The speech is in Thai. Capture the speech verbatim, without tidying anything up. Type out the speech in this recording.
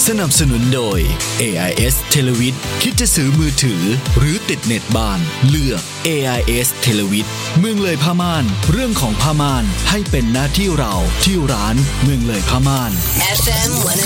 สนับสนุนโดย เอ ไอ เอส Televid คิดจะซื้อมือถือหรือติดเน็ตบ้านเลือก เอ ไอ เอส Televid เมืองเลยผ้าม่านเรื่องของผ้าม่านให้เป็นหน้าที่เราที่ร้านเมืองเลยผ้าม่าน เอฟ เอ็ม